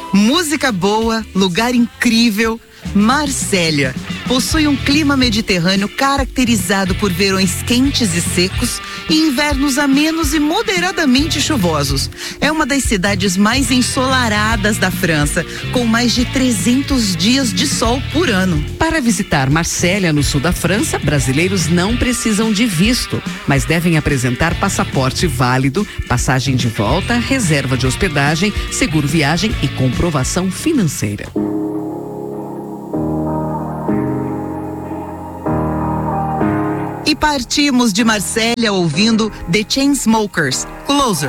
Música boa, lugar incrível. Marsella possui um clima mediterrâneo caracterizado por verões quentes e secos e invernos amenos e moderadamente chuvosos. É uma das cidades mais ensolaradas da França, com mais de 300 dias de sol por ano. Para visitar Marsella, no sul da França, brasileiros não precisam de visto, mas devem apresentar passaporte válido, passagem de volta, reserva de hospedagem, seguro viagem e comprovação financeira. E partimos de Marsella ouvindo The Chainsmokers, Closer.